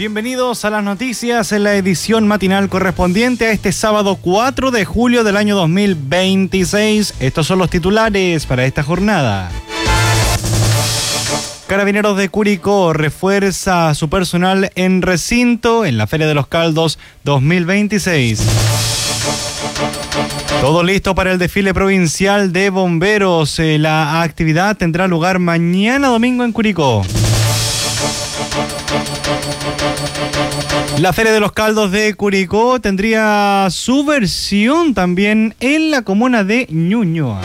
Bienvenidos a las noticias en la edición matinal correspondiente a este sábado 4 de julio del año 2026. Estos son los titulares para esta jornada. Carabineros de Curicó refuerza su personal en recinto en la Feria de los Caldos 2026. Todo listo para el desfile provincial de bomberos. La actividad tendrá lugar mañana domingo en Curicó. La Feria de los Caldos de Curicó tendría su versión también en la comuna de Ñuñoa.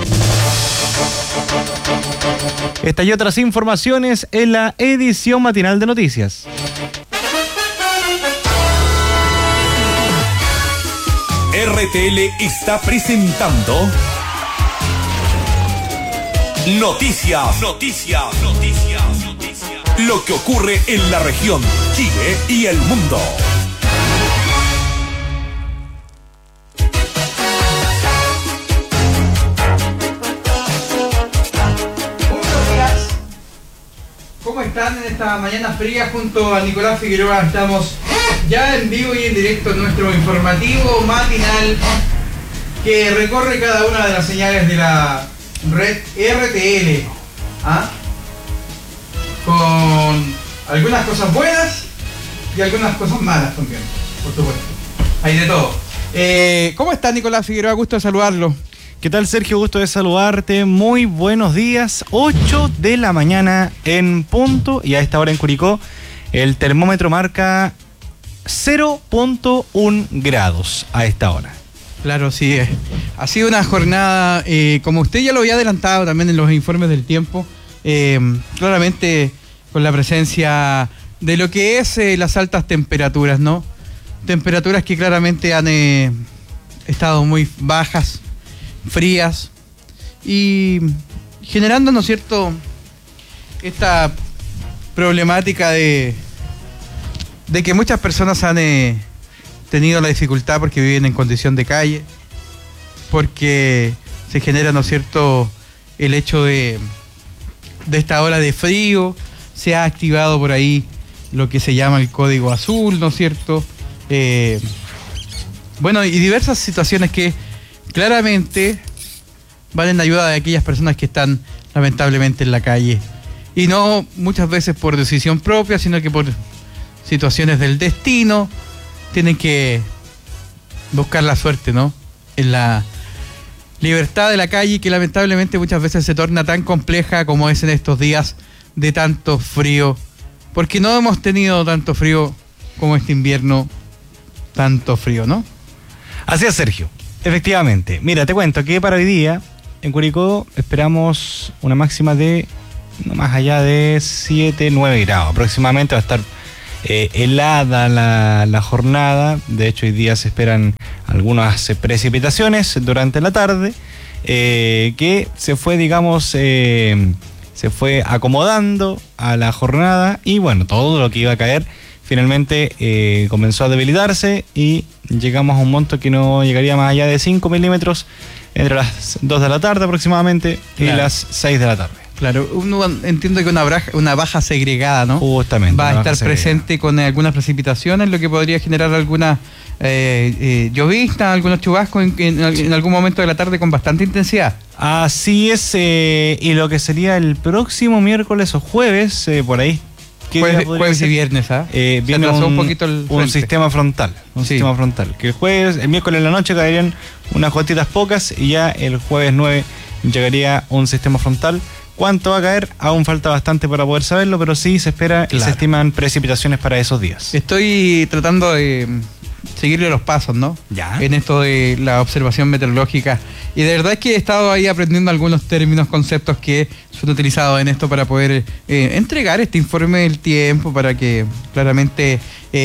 Esta y otras informaciones en la edición matinal de noticias. RTL está presentando Noticias. Lo que ocurre en la región, Chile y el mundo. Buenos días. ¿Cómo están en esta mañana fría? Junto a Nicolás Figueroa estamos ya en vivo y en directo en nuestro informativo matinal que recorre cada una de las señales de la red RTL. Con algunas cosas buenas y algunas cosas malas también, por supuesto. Hay de todo. ¿Cómo está Nicolás Figueroa? Gusto de saludarlo. ¿Qué tal, Sergio? Gusto de saludarte. Muy buenos días. 8 de la mañana en punto y a esta hora en Curicó el termómetro marca 0.1 grados a esta hora. Claro, sí. Ha sido una jornada, como usted ya lo había adelantado también en los informes del tiempo, claramente con la presencia de lo que es las altas temperaturas, ¿no? Temperaturas que claramente han estado muy bajas, frías y generando, ¿no es cierto?, esta problemática de que muchas personas han tenido la dificultad porque viven en condición de calle, porque se genera, ¿no es cierto?, el hecho de esta ola de frío. Se ha activado por ahí lo que se llama el código azul, ¿no es cierto? Bueno, y diversas situaciones que claramente van en ayuda de aquellas personas que están lamentablemente en la calle. Y no muchas veces por decisión propia, sino que por situaciones del destino, tienen que buscar la suerte, ¿no?, en la libertad de la calle, que lamentablemente muchas veces se torna tan compleja como es en estos días de tanto frío, porque no hemos tenido tanto frío como este invierno, tanto frío, ¿no? Así es, Sergio. Efectivamente. Mira, te cuento que para hoy día en Curicó esperamos una máxima de no más allá de 7-9 grados. Aproximadamente va a estar helada la jornada. De hecho, hoy día se esperan algunas precipitaciones durante la tarde, que se fue, digamos, se fue acomodando a la jornada y bueno, todo lo que iba a caer finalmente comenzó a debilitarse y llegamos a un monto que no llegaría más allá de 5 milímetros entre las 2 de la tarde aproximadamente, claro, y las 6 de la tarde. Claro, uno entiendo que una baja segregada, ¿no? Justamente. Va a estar presente con algunas precipitaciones, lo que podría generar algunas lloviznas, algunos chubascos en algún momento de la tarde con bastante intensidad. Así es, y lo que sería el próximo miércoles o jueves, por ahí. Jueves y viernes, viene un poquito un sistema frontal. Sistema frontal. Que el miércoles en la noche caerían unas gotitas pocas y ya el jueves 9 llegaría un sistema frontal. ¿Cuánto va a caer? Aún falta bastante para poder saberlo, pero sí se espera y se estiman precipitaciones para esos días. Estoy tratando de seguirle los pasos, ¿no? Ya. En esto de la observación meteorológica. Y de verdad es que he estado ahí aprendiendo algunos términos, conceptos que son utilizados en esto para poder entregar este informe del tiempo, para que claramente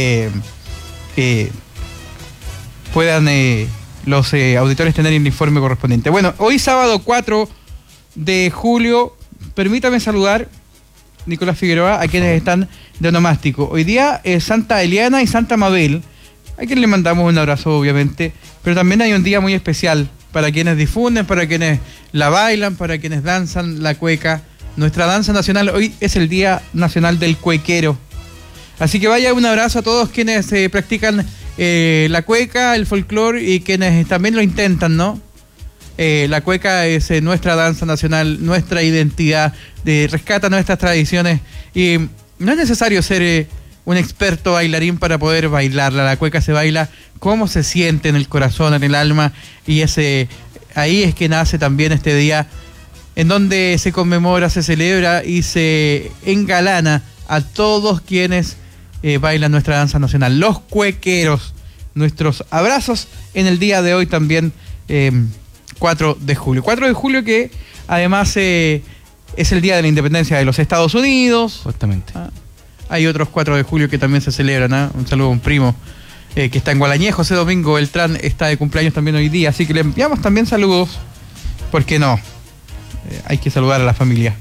puedan los auditores tener el informe correspondiente. Bueno, hoy sábado 4 de julio, permítame saludar, Nicolás Figueroa, a quienes están de onomástico. Hoy día es Santa Eliana y Santa Mabel, a quienes le mandamos un abrazo obviamente, pero también hay un día muy especial para quienes difunden, para quienes la bailan, para quienes danzan la cueca. Nuestra danza nacional, hoy es el Día Nacional del Cuequero. Así que vaya un abrazo a todos quienes practican la cueca, el folclore y quienes también lo intentan, ¿no? La cueca es nuestra danza nacional, nuestra identidad, rescata nuestras tradiciones y no es necesario ser un experto bailarín para poder bailarla. La cueca se baila como se siente en el corazón, en el alma, y ahí es que nace también este día en donde se conmemora, se celebra y se engalana a todos quienes bailan nuestra danza nacional. Los cuequeros, nuestros abrazos en el día de hoy también, 4 de julio. 4 de julio que además es el día de la independencia de los Estados Unidos. Justamente. Hay otros 4 de julio que también se celebran, ¿eh? Un saludo a un primo que está en Gualañé, José Domingo Beltrán, está de cumpleaños también hoy día, así que le enviamos también saludos, ¿por qué no? Hay que saludar a la familia.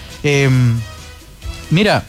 Mira,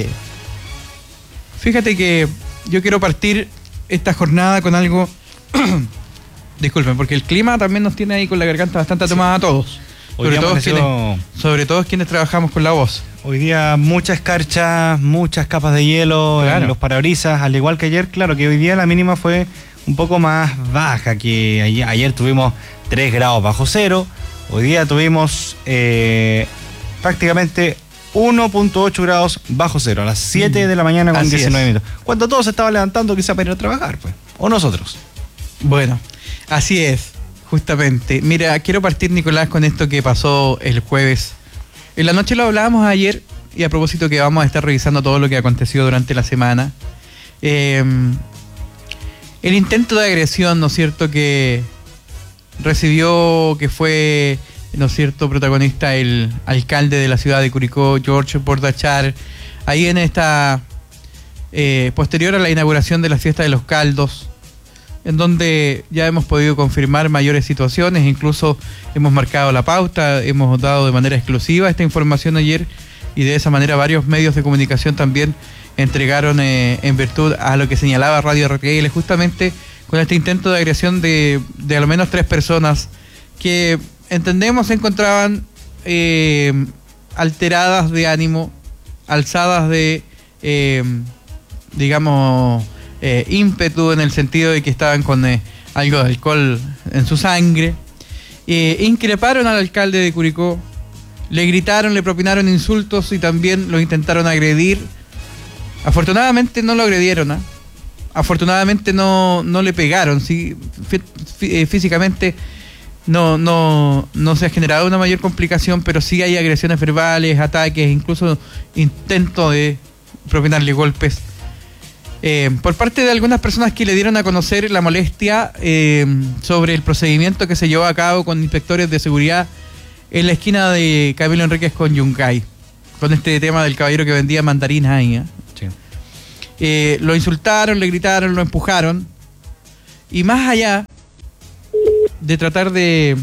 fíjate que yo quiero partir esta jornada con algo... Disculpen, porque el clima también nos tiene ahí con la garganta bastante tomada a todos. Sobre todo quienes trabajamos con la voz. Hoy día mucha escarcha, muchas capas de hielo en los parabrisas, al igual que ayer. Claro que hoy día la mínima fue un poco más baja que ayer. Ayer tuvimos 3 grados bajo cero. Hoy día tuvimos prácticamente 1.8 grados bajo cero a las 7 de la mañana con 19 minutos. Cuando todos se estaban levantando quizá para ir a trabajar, pues. O nosotros. Bueno, así es, justamente. Mira, quiero partir, Nicolás, con esto que pasó el jueves. En la noche lo hablábamos ayer, y a propósito que vamos a estar revisando todo lo que aconteció durante la semana. El intento de agresión, ¿no es cierto?, que recibió, que fue, ¿no es cierto?, protagonista el alcalde de la ciudad de Curicó, George Bordachar, ahí en esta, posterior a la inauguración de la fiesta de los caldos, en donde ya hemos podido confirmar mayores situaciones, incluso hemos marcado la pauta, hemos dado de manera exclusiva esta información ayer, y de esa manera varios medios de comunicación también entregaron en virtud a lo que señalaba Radio RTL, justamente con este intento de agresión de al menos 3 personas que entendemos se encontraban alteradas de ánimo, alzadas de, digamos... ímpetu, en el sentido de que estaban con algo de alcohol en su sangre. Increparon al alcalde de Curicó, le gritaron, le propinaron insultos y también lo intentaron agredir. Afortunadamente no lo agredieron, afortunadamente no le pegaron, ¿sí? Físicamente no se ha generado una mayor complicación, pero sí hay agresiones verbales, ataques, incluso intento de propinarle golpes. Por parte de algunas personas que le dieron a conocer la molestia sobre el procedimiento que se llevó a cabo con inspectores de seguridad en la esquina de Camilo Enríquez con Yungay, con este tema del caballero que vendía mandarinas ahí. Sí. Lo insultaron, le gritaron, lo empujaron, y más allá de tratar de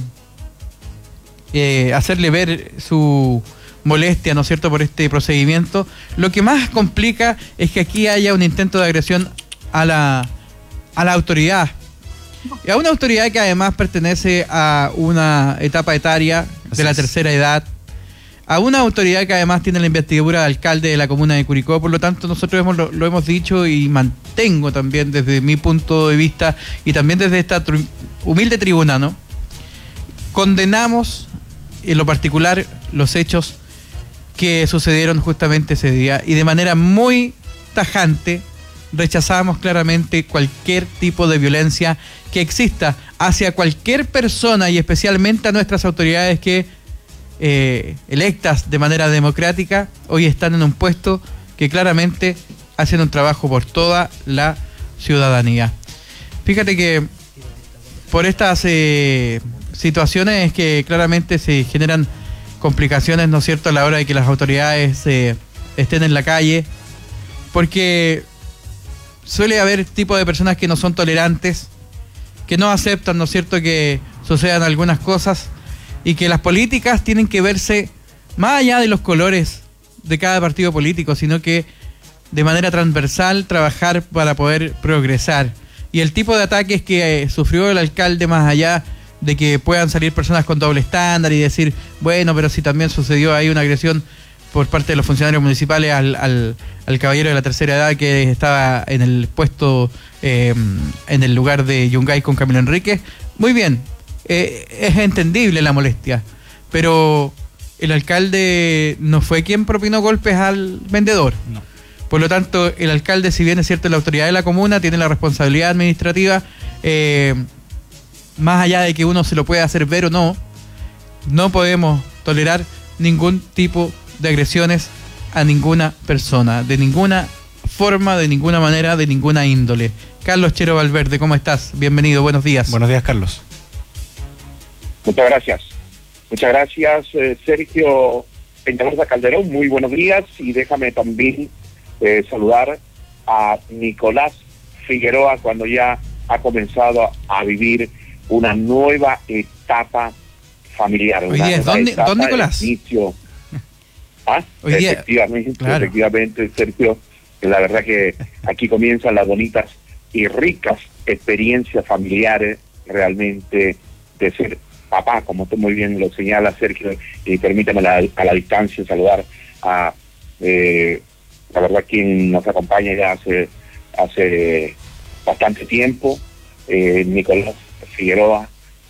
hacerle ver su molestia, ¿no es cierto?, por este procedimiento, lo que más complica es que aquí haya un intento de agresión a la autoridad, y a una autoridad que además pertenece a una etapa etaria de la tercera edad, a una autoridad que además tiene la investidura de alcalde de la comuna de Curicó. Por lo tanto, nosotros lo hemos dicho y mantengo también desde mi punto de vista y también desde esta humilde tribuna, ¿no? Condenamos en lo particular los hechos que sucedieron justamente ese día, y de manera muy tajante rechazamos claramente cualquier tipo de violencia que exista hacia cualquier persona, y especialmente a nuestras autoridades que electas de manera democrática hoy están en un puesto que claramente hacen un trabajo por toda la ciudadanía. Fíjate que por estas situaciones es que claramente se generan complicaciones, ¿no es cierto?, a la hora de que las autoridades estén en la calle, porque suele haber tipo de personas que no son tolerantes, que no aceptan, ¿no es cierto?, que sucedan algunas cosas, y que las políticas tienen que verse más allá de los colores de cada partido político, sino que de manera transversal trabajar para poder progresar. Y el tipo de ataques que sufrió el alcalde, más allá de que puedan salir personas con doble estándar y decir, bueno, pero si también sucedió ahí una agresión por parte de los funcionarios municipales al caballero de la tercera edad que estaba en el puesto, en el lugar de Yungay con Camilo Enríquez. Muy bien, es entendible la molestia, pero el alcalde no fue quien propinó golpes al vendedor. No. Por lo tanto, el alcalde, si bien es cierto la autoridad de la comuna, tiene la responsabilidad administrativa, más allá de que uno se lo pueda hacer ver o no, no podemos tolerar ningún tipo de agresiones a ninguna persona, de ninguna forma, de ninguna manera, de ninguna índole. Carlos Chero Valverde, ¿cómo estás? Bienvenido, buenos días. Buenos días, Carlos. Muchas gracias. Muchas gracias, Sergio Peñalosa Calderón. Muy buenos días y déjame también saludar a Nicolás Figueroa cuando ya ha comenzado a vivir una nueva etapa familiar. Hoy día es don Nicolás. Hoy día, efectivamente, claro. Efectivamente, Sergio, la verdad que aquí comienzan las bonitas y ricas experiencias familiares realmente de ser papá, como tú muy bien lo señalas, Sergio, y permítame a la distancia saludar a la verdad quien nos acompaña ya hace bastante tiempo, Nicolás Figueroa.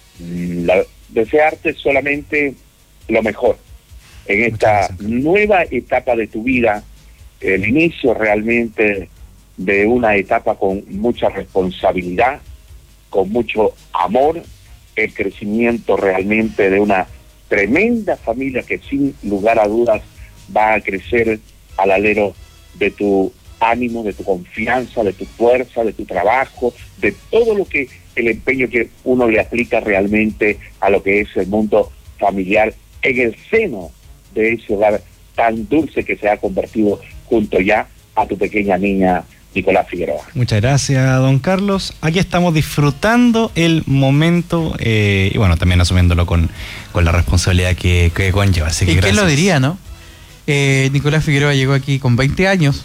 Desearte solamente lo mejor en esta nueva etapa de tu vida, el inicio realmente de una etapa con mucha responsabilidad, con mucho amor, el crecimiento realmente de una tremenda familia que sin lugar a dudas va a crecer al alero de tu ánimo, de tu confianza, de tu fuerza, de tu trabajo, de todo lo que el empeño que uno le aplica realmente a lo que es el mundo familiar en el seno de ese hogar tan dulce que se ha convertido junto ya a tu pequeña niña Nicolás Figueroa. Muchas gracias, don Carlos. Aquí estamos disfrutando el momento y bueno, también asumiéndolo con la responsabilidad que conlleva. Así que ¿quién lo diría, no? Nicolás Figueroa llegó aquí con 20 años,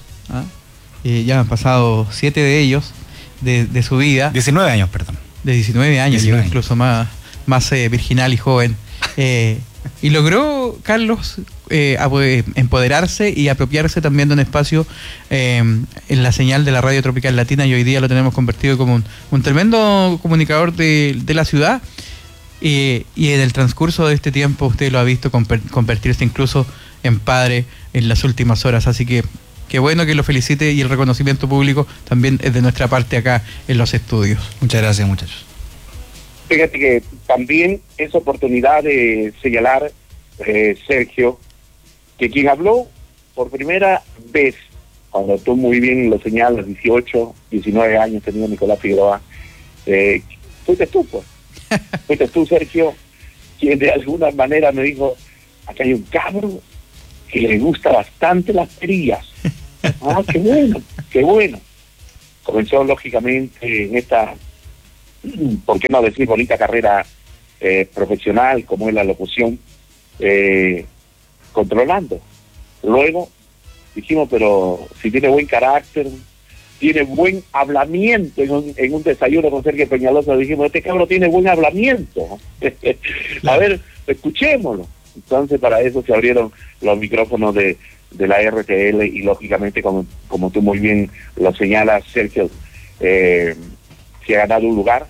ya han pasado 7 de ellos de su vida. 19 años, perdón. De 19 años, 19 años. Incluso más virginal y joven. Y logró, Carlos, empoderarse y apropiarse también de un espacio en la señal de la Radio Tropical Latina, y hoy día lo tenemos convertido como un tremendo comunicador de la ciudad. Y en el transcurso de este tiempo usted lo ha visto convertirse incluso en padre en las últimas horas, así que qué bueno que lo felicite, y el reconocimiento público también es de nuestra parte acá en los estudios. Muchas gracias, muchachos. Fíjate que también es oportunidad de señalar, Sergio, que quien habló por primera vez, cuando tú muy bien lo señalas, 18, 19 años tenía Nicolás Figueroa, fuiste tú, pues. Fuiste tú, Sergio, quien de alguna manera me dijo, acá hay un cabro que le gusta bastante las perillas. Ah, qué bueno, qué bueno. Comenzó lógicamente en esta, ¿por qué no decir bonita carrera profesional como es la locución, controlando? Luego dijimos, pero si tiene buen carácter, tiene buen hablamiento, en un desayuno con Sergio Peñalosa dijimos, este cabro tiene buen hablamiento. A ver, escuchémoslo. Entonces para eso se abrieron los micrófonos de la RTL y lógicamente como tú muy bien lo señalas, Sergio, se ha ganado un lugar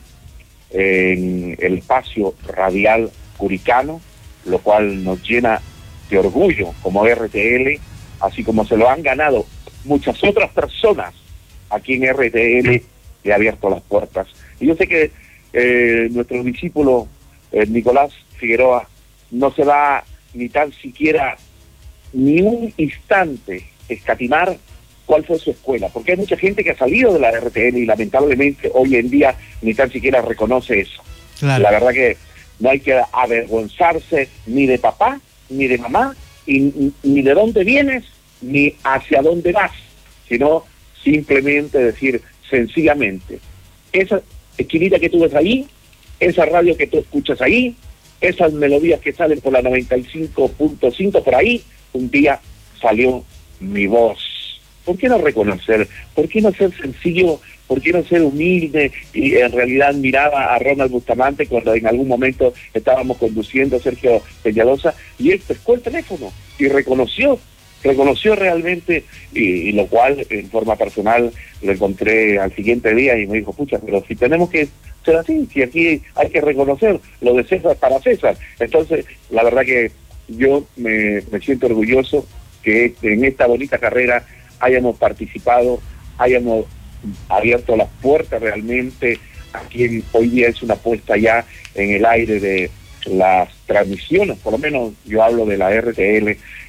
en el espacio radial curicano, lo cual nos llena de orgullo como RTL, así como se lo han ganado muchas otras personas aquí en RTL, le ha abierto las puertas. Y yo sé que nuestro discípulo Nicolás Figueroa no se va ni tan siquiera ni un instante escatimar cuál fue su escuela, porque hay mucha gente que ha salido de la RTL y lamentablemente hoy en día ni tan siquiera reconoce eso. Claro. La verdad que no hay que avergonzarse ni de papá, ni de mamá, ni de dónde vienes, ni hacia dónde vas, sino simplemente decir sencillamente, esa esquinita que tú ves ahí, esa radio que tú escuchas ahí, esas melodías que salen por la 95.5 por ahí, un día salió mi voz. ¿Por qué no reconocer? ¿Por qué no ser sencillo? ¿Por qué no ser humilde? Y en realidad miraba a Ronald Bustamante cuando en algún momento estábamos conduciendo a Sergio Peñalosa y él pescó el teléfono y reconoció reconoció realmente, y lo cual en forma personal lo encontré al siguiente día y me dijo, pucha, pero si tenemos que ser así, si aquí hay que reconocer lo de César para César. Entonces, la verdad que yo me siento orgulloso que en esta bonita carrera hayamos participado, hayamos abierto las puertas realmente a quien hoy día es una puesta ya en el aire de las transmisiones, por lo menos yo hablo de la RTL,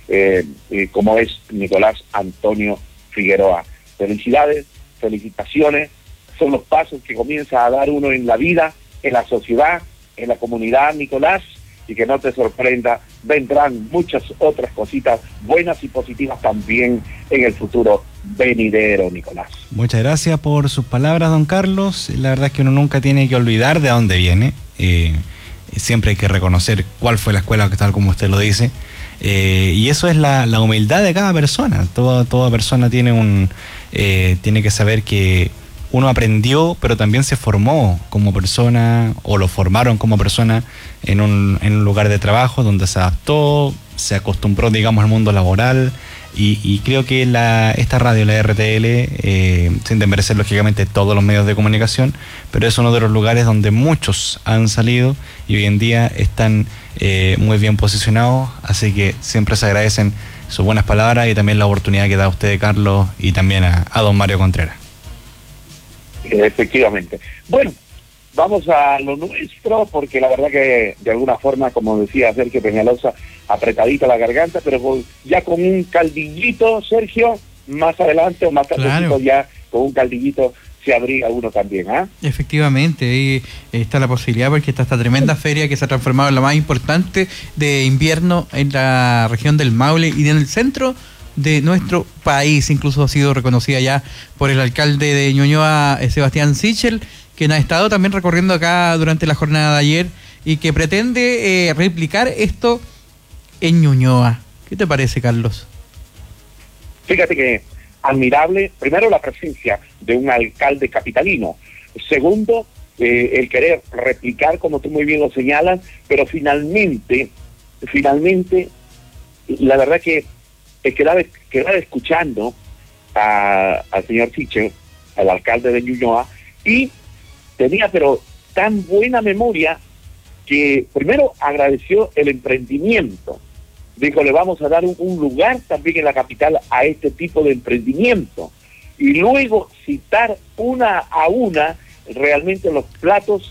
como es Nicolás Antonio Figueroa. Felicidades, felicitaciones, son los pasos que comienza a dar uno en la vida, en la sociedad, en la comunidad, Nicolás, y que no te sorprenda, vendrán muchas otras cositas buenas y positivas también en el futuro venidero, Nicolás. Muchas gracias por sus palabras, don Carlos. La verdad es que uno nunca tiene que olvidar de dónde viene. Siempre hay que reconocer cuál fue la escuela, tal como usted lo dice. Y eso es la humildad de cada persona. Toda persona tiene tiene que saber que uno aprendió, pero también se formó como persona, o lo formaron como persona en un lugar de trabajo donde se adaptó, se acostumbró, digamos, al mundo laboral. Y creo que esta radio, la RTL, sin desmerecer lógicamente todos los medios de comunicación, pero es uno de los lugares donde muchos han salido y hoy en día están muy bien posicionados, así que siempre se agradecen sus buenas palabras y también la oportunidad que da usted, Carlos, y también a don Mario Contreras. Efectivamente. Bueno, vamos a lo nuestro, porque la verdad que de alguna forma, como decía Sergio Peñalosa, apretadita la garganta, pero ya con un caldillito, Sergio, más adelante o más tardecito, ya con un caldillito se abriga uno también, ¿ah? Efectivamente, ahí está la posibilidad, porque está esta tremenda feria que se ha transformado en la más importante de invierno en la región del Maule y en el centro de nuestro país. Incluso ha sido reconocida ya por el alcalde de Ñuñoa, Sebastián Sichel, quien ha estado también recorriendo acá durante la jornada de ayer y que pretende replicar esto en Ñuñoa. ¿Qué te parece, Carlos? Fíjate que admirable, primero, la presencia de un alcalde capitalino. Segundo, el querer replicar, como tú muy bien lo señalas, pero finalmente, la verdad que quedaba escuchando al señor Sichel, al alcalde de Ñuñoa, y tenía pero tan buena memoria que primero agradeció el emprendimiento. Dijo, le vamos a dar un lugar también en la capital a este tipo de emprendimiento. Y luego citar una a una realmente los platos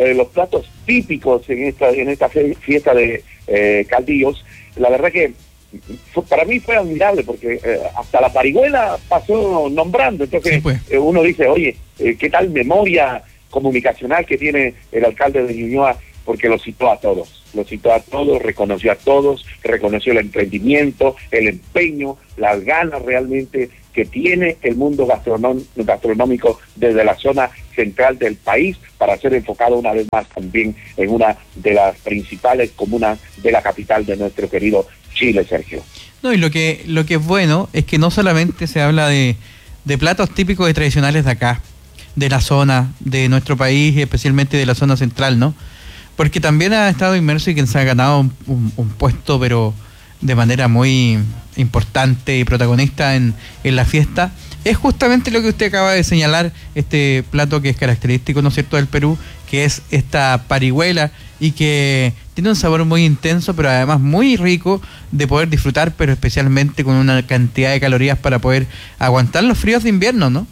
típicos en esta fiesta de caldillos. La verdad que para mí fue admirable, porque hasta la parihuela pasó nombrando. Entonces sí, pues. Uno dice, oye, ¿qué tal memoria comunicacional que tiene el alcalde de Ñuñoa? Porque lo citó a todos, reconoció a todos, reconoció el emprendimiento, el empeño, las ganas realmente que tiene el mundo gastronómico desde la zona central del país, para ser enfocado una vez más también en una de las principales comunas de la capital de nuestro querido Chile, Sergio. No, y lo que es bueno es que no solamente se habla de platos típicos y tradicionales de acá, de la zona, de nuestro país y especialmente de la zona central, ¿no? Porque también ha estado inmerso y quien se ha ganado un puesto, pero de manera muy importante y protagonista en la fiesta, es justamente lo que usted acaba de señalar, este plato que es característico, ¿no es cierto?, del Perú, que es esta parihuela, y que tiene un sabor muy intenso, pero además muy rico de poder disfrutar, pero especialmente con una cantidad de calorías para poder aguantar los fríos de invierno, ¿no?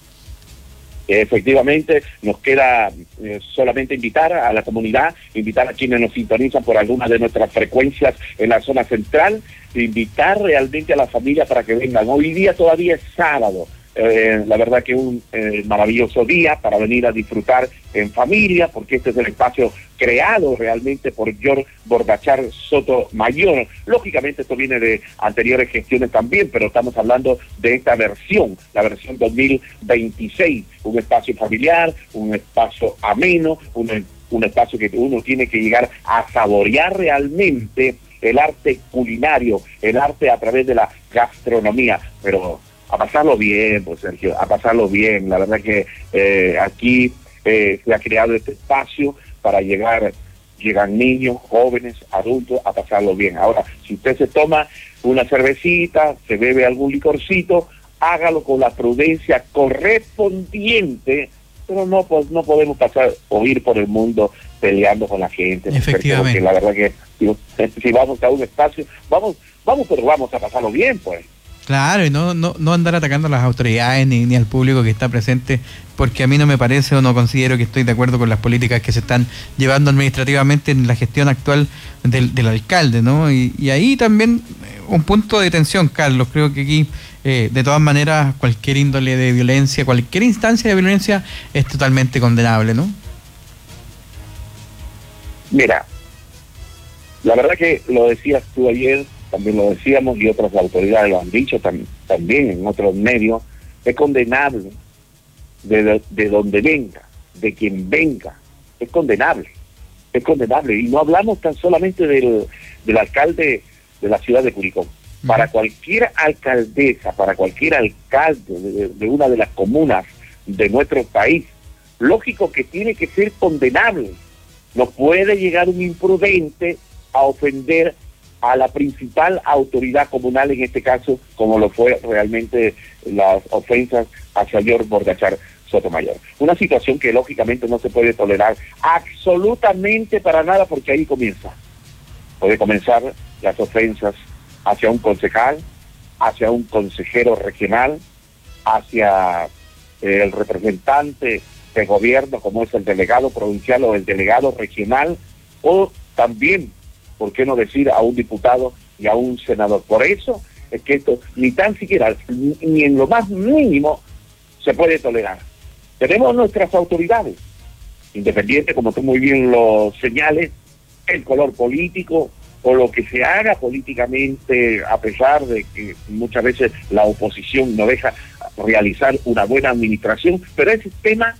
Efectivamente, nos queda solamente invitar a la comunidad, invitar a quienes nos sintonizan por algunas de nuestras frecuencias en la zona central, invitar realmente a la familia para que vengan. Hoy día todavía es sábado, la verdad que un maravilloso día para venir a disfrutar en familia, porque este es el espacio creado realmente por George Bordachar Sotomayor. Lógicamente esto viene de anteriores gestiones también, pero estamos hablando de esta versión, la versión 2026, un espacio familiar, un espacio ameno, un espacio que uno tiene que llegar a saborear realmente el arte culinario, el arte a través de la gastronomía, pero a pasarlo bien, pues Sergio, a pasarlo bien. La verdad que aquí se ha creado este espacio para llegar llegan niños, jóvenes, adultos a pasarlo bien. Ahora, si usted se toma una cervecita, se bebe algún licorcito, hágalo con la prudencia correspondiente, pero no podemos pasar o ir por el mundo peleando con la gente. Efectivamente. Porque la verdad que si vamos a un espacio, vamos, pero vamos a pasarlo bien, pues. Claro, y no andar atacando a las autoridades ni al público que está presente, porque a mí no me parece o no considero que estoy de acuerdo con las políticas que se están llevando administrativamente en la gestión actual del alcalde, ¿no? Y ahí también un punto de tensión, Carlos. Creo que aquí, de todas maneras, cualquier índole de violencia, cualquier instancia de violencia es totalmente condenable, ¿no? Mira, la verdad que lo decías tú ayer, también lo decíamos y otras autoridades lo han dicho también en otros medios, es condenable de donde venga, de quien venga, es condenable, y no hablamos tan solamente del alcalde de la ciudad de Curicó. Para cualquier alcaldesa, para cualquier alcalde de una de las comunas de nuestro país, lógico que tiene que ser condenable. No puede llegar un imprudente a ofender a la principal autoridad comunal, en este caso, como lo fue realmente las ofensas hacia George Bordachar Sotomayor. Una situación que lógicamente no se puede tolerar absolutamente para nada, porque ahí puede comenzar las ofensas hacia un concejal, hacia un consejero regional, hacia el representante de gobierno, como es el delegado provincial o el delegado regional, o también, ¿por qué no decir a un diputado y a un senador? Por eso es que esto ni tan siquiera, ni en lo más mínimo, se puede tolerar. Tenemos nuestras autoridades, independiente, como tú muy bien lo señales, el color político o lo que se haga políticamente, a pesar de que muchas veces la oposición no deja realizar una buena administración, pero ese tema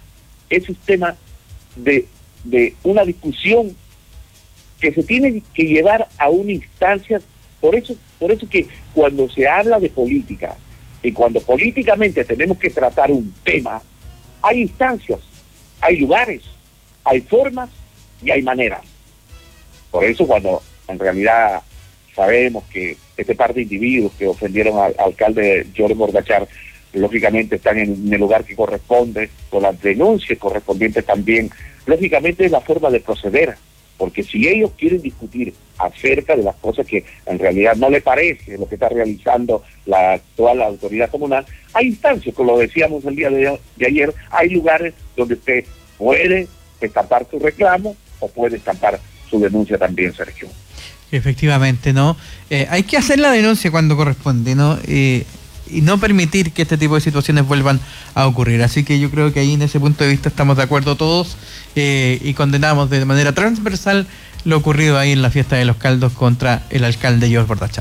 de una discusión que se tiene que llevar a una instancia. Por eso que cuando se habla de política y cuando políticamente tenemos que tratar un tema, hay instancias, hay lugares, hay formas y hay maneras. Por eso cuando en realidad sabemos que este par de individuos que ofendieron al alcalde George Bordachar, lógicamente están en el lugar que corresponde, con las denuncias correspondientes también, lógicamente es la forma de proceder, porque si ellos quieren discutir acerca de las cosas que en realidad no le parece lo que está realizando la actual autoridad comunal, hay instancias, como lo decíamos el día de ayer, hay lugares donde usted puede estampar su reclamo o puede estampar su denuncia también, Sergio. Efectivamente, ¿no? Hay que hacer la denuncia cuando corresponde, ¿no? Y no permitir que este tipo de situaciones vuelvan a ocurrir. Así que yo creo que ahí en ese punto de vista estamos de acuerdo todos, y condenamos de manera transversal lo ocurrido ahí en la fiesta de los caldos contra el alcalde George Bordachar.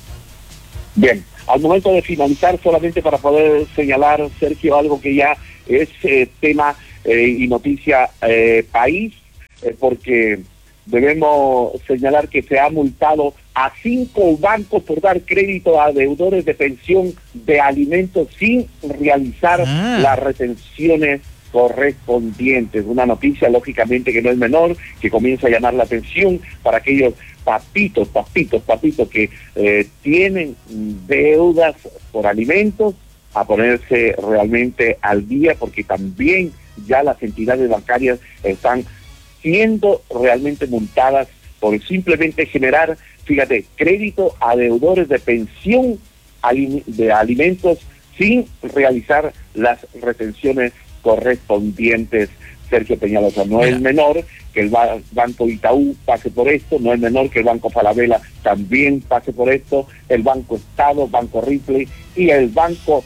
Bien, al momento de finalizar, solamente para poder señalar, Sergio, algo que ya es tema y noticia país, porque debemos señalar que se ha multado a 5 bancos por dar crédito a deudores de pensión de alimentos sin realizar las retenciones correspondientes. Una noticia lógicamente que no es menor, que comienza a llamar la atención para aquellos papitos que tienen deudas por alimentos, a ponerse realmente al día, porque también ya las entidades bancarias están siendo realmente multadas por simplemente generar, fíjate, crédito a deudores de pensión de alimentos sin realizar las retenciones correspondientes, Sergio Peñalosa. No es menor que el Banco Itaú pase por esto, no es menor que el Banco Falabella también pase por esto, el Banco Estado, Banco Ripley y el Banco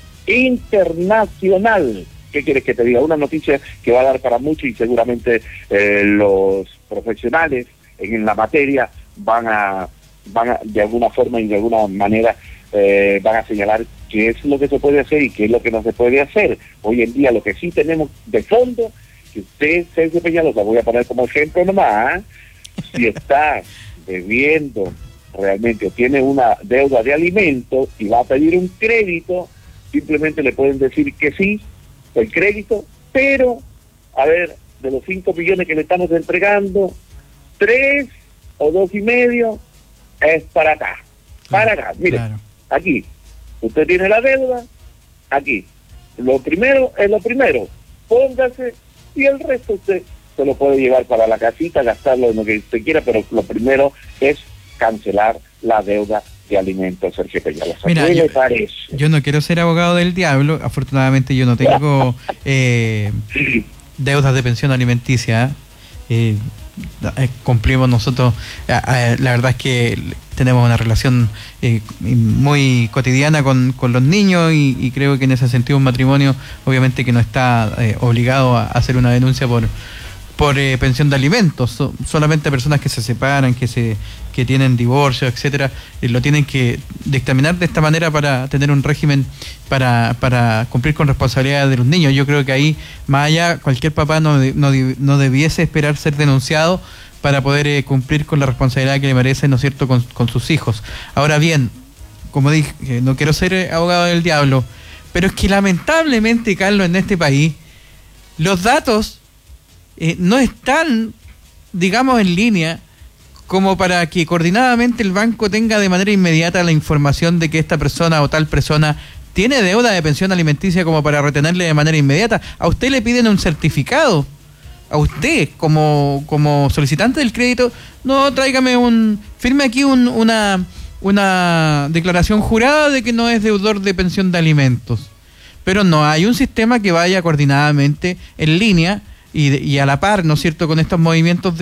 Internacional. ¿Qué quieres que te diga? Una noticia que va a dar para mucho, y seguramente los profesionales en la materia van a de alguna forma y de alguna manera van a señalar qué es lo que se puede hacer y qué es lo que no se puede hacer. Hoy en día lo que sí tenemos de fondo, que usted, Sergio Peñalosa, voy a poner como ejemplo nomás, si está debiendo realmente o tiene una deuda de alimentos y va a pedir un crédito, simplemente le pueden decir que sí, el crédito, pero, a ver, de los 5 millones que le estamos entregando, 3 o 2,5 es para acá. Para acá. Mire, aquí, usted tiene la deuda, aquí. Lo primero es lo primero. Póngase y el resto usted se lo puede llevar para la casita, gastarlo en lo que usted quiera, pero lo primero es cancelar la deuda de alimentos, Sergio Peñalosa. Mira, ¿Qué le parece? Yo no quiero ser abogado del diablo, afortunadamente yo no tengo deudas de pensión alimenticia. Cumplimos nosotros, la verdad es que tenemos una relación muy cotidiana con los niños y creo que en ese sentido un matrimonio obviamente que no está obligado a hacer una denuncia por pensión de alimentos. Solamente personas que se separan, que tienen divorcio, etcétera, lo tienen que dictaminar de esta manera para tener un régimen para cumplir con responsabilidades de los niños. Yo creo que ahí, más allá, cualquier papá no debiese esperar ser denunciado para poder cumplir con la responsabilidad que le merece, ¿no es cierto?, con sus hijos. Ahora bien, como dije, no quiero ser abogado del diablo, pero es que lamentablemente, Carlos, en este país, los datos no están, digamos, en línea como para que coordinadamente el banco tenga de manera inmediata la información de que esta persona o tal persona tiene deuda de pensión alimenticia como para retenerle de manera inmediata. A usted le piden un certificado. A usted, como solicitante del crédito, no, tráigame firme aquí una declaración jurada de que no es deudor de pensión de alimentos. Pero no hay un sistema que vaya coordinadamente en línea y a la par, ¿no es cierto?, con estos movimientos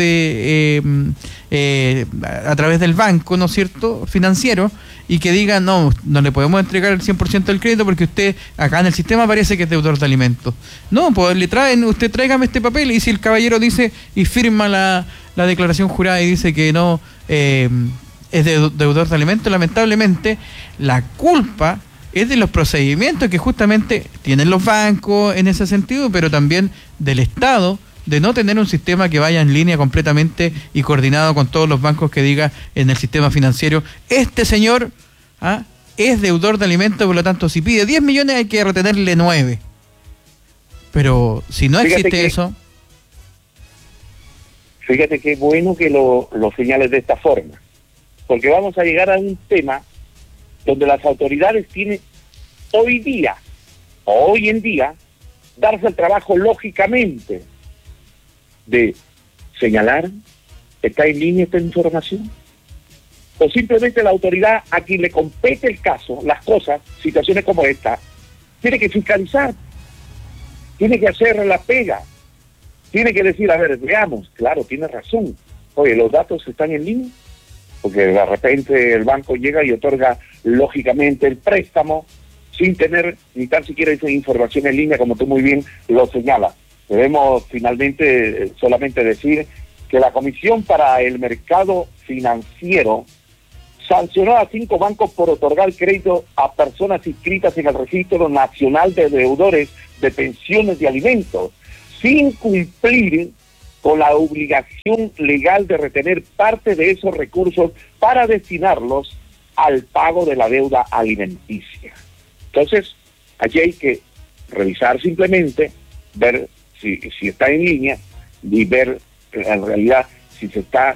a través del banco, ¿no es cierto?, financiero, y que diga, no le podemos entregar el 100% del crédito porque usted acá en el sistema parece que es deudor de alimentos. No, pues usted tráigame este papel, y si el caballero dice y firma la declaración jurada y dice que no es deudor de alimentos, lamentablemente la culpa es de los procedimientos que justamente tienen los bancos en ese sentido, pero también del Estado, de no tener un sistema que vaya en línea completamente y coordinado con todos los bancos que diga en el sistema financiero, este señor es deudor de alimentos, por lo tanto, si pide 10 millones hay que retenerle 9. Pero si no existe eso... Fíjate qué bueno que lo señales de esta forma, porque vamos a llegar a un tema donde las autoridades tienen hoy en día, darse el trabajo lógicamente de señalar, ¿está en línea esta información? O simplemente la autoridad a quien le compete el caso, las cosas, situaciones como esta, tiene que fiscalizar, tiene que hacer la pega, tiene que decir, a ver, veamos, claro, tiene razón, oye, los datos están en línea, porque de repente el banco llega y otorga lógicamente el préstamo sin tener ni tan siquiera esa información en línea, como tú muy bien lo señalas. Debemos finalmente solamente decir que la Comisión para el Mercado Financiero sancionó a 5 bancos por otorgar crédito a personas inscritas en el Registro Nacional de Deudores de Pensiones de Alimentos, sin cumplir con la obligación legal de retener parte de esos recursos para destinarlos al pago de la deuda alimenticia. Entonces, aquí hay que revisar simplemente, ver si está en línea y ver en realidad si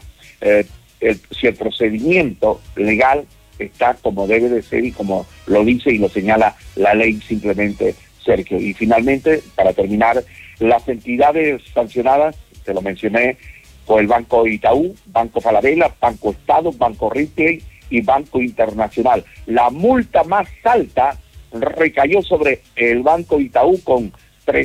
el procedimiento legal está como debe de ser y como lo dice y lo señala la ley simplemente, Sergio. Y finalmente, para terminar, las entidades sancionadas, te lo mencioné, por el Banco Itaú, Banco Falabella, Banco Estado, Banco Ripley y Banco Internacional. La multa más alta recayó sobre el Banco Itaú con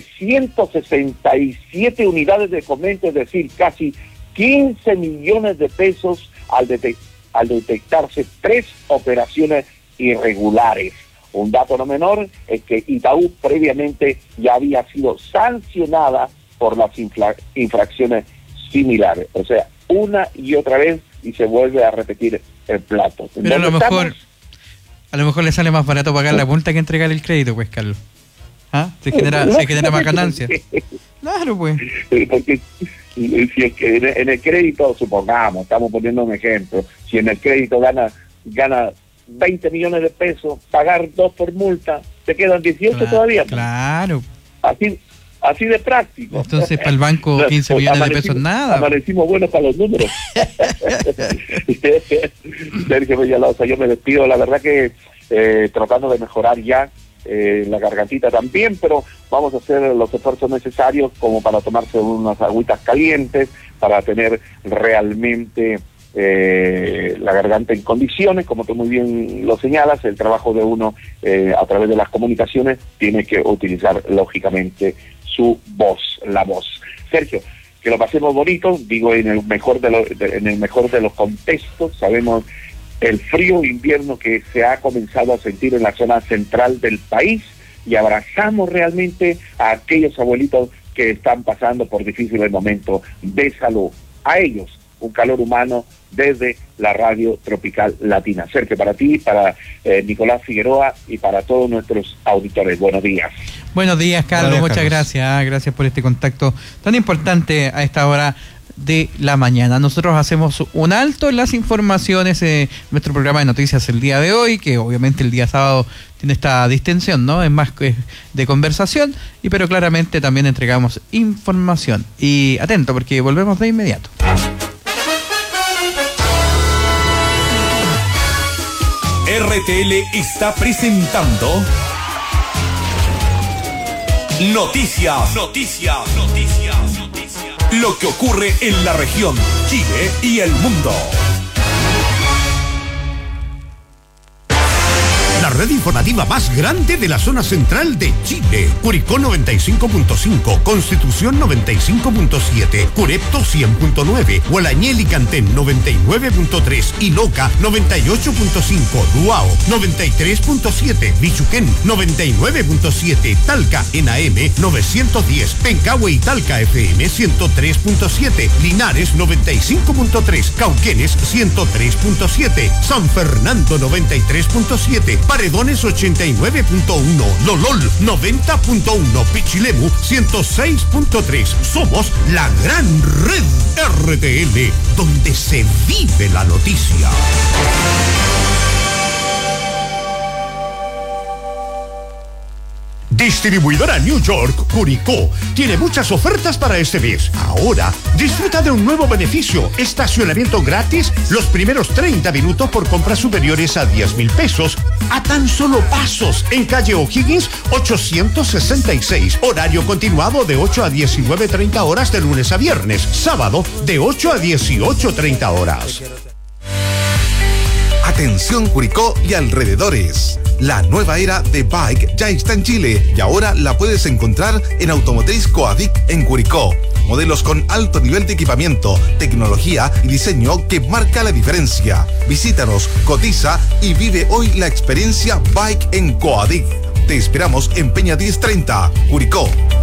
367 unidades de fomento, es decir, casi 15 millones de pesos al detectarse 3 operaciones irregulares. Un dato no menor es que Itaú previamente ya había sido sancionada por las infracciones similares. O sea, una y otra vez y se vuelve a repetir el plato. Pero a lo mejor le sale más barato pagar la multa que entregar el crédito, pues, Carlos. Se genera más ganancia. Claro, pues. Porque si es que en el crédito, supongamos, estamos poniendo un ejemplo, si en el crédito gana 20 millones de pesos, pagar 2 por multa, te quedan 18 todavía. Claro. Así de práctico. Entonces, para el banco 15 millones de pesos nada. Amanecimos buenos para los números. Sergio Peñalosa, yo me despido. La verdad que tratando de mejorar ya la gargantita también, pero vamos a hacer los esfuerzos necesarios como para tomarse unas agüitas calientes, para tener realmente la garganta en condiciones. Como tú muy bien lo señalas, el trabajo de uno a través de las comunicaciones tiene que utilizar lógicamente su voz, la voz. Sergio, que lo pasemos bonito, digo en el mejor de los contextos. Sabemos el frío invierno que se ha comenzado a sentir en la zona central del país, y abrazamos realmente a aquellos abuelitos que están pasando por difíciles momentos de salud. A ellos, un calor humano desde la Radio Tropical Latina. Sergio, para ti, para Nicolás Figueroa y para todos nuestros auditores. Buenos días. Buenos días, Carlos. Muchas gracias. Gracias por este contacto tan importante a esta hora de la mañana. Nosotros hacemos un alto en las informaciones en nuestro programa de noticias el día de hoy, que obviamente el día sábado tiene esta distensión, ¿no? Es más de conversación, pero claramente también entregamos información. Y atento, porque volvemos de inmediato. RTL está presentando Noticias. Lo que ocurre en la región, Chile y el mundo. La red informativa más grande de la zona central de Chile. Curicó 95.5, Constitución 95.7, Curepto 100.9, Gualañel y Cantén 99.3, Iloca 98.5, Duao 93.7, Bichuquén 99.7, Talca en AM 910, Pencahue y Talca FM 103.7, Linares 95.3, Cauquenes 103.7, San Fernando 93.7, Paredones 89.1, Lolol 90.1, Pichilemu 106.3. Somos la gran red RTL, donde se vive la noticia. Distribuidora New York, Curicó, tiene muchas ofertas para este mes. Ahora, disfruta de un nuevo beneficio: estacionamiento gratis los primeros 30 minutos por compras superiores a 10,000 pesos, a tan solo pasos, en calle O'Higgins 866. Horario continuado de 8 a 19:30 horas de lunes a viernes. Sábado de 8 a 18:30 horas. Atención Curicó y alrededores. La nueva era de Bike ya está en Chile y ahora la puedes encontrar en Automotriz Coadic en Curicó. Modelos con alto nivel de equipamiento, tecnología y diseño que marca la diferencia. Visítanos, cotiza y vive hoy la experiencia Bike en Coadic. Te esperamos en Peña 1030, Curicó.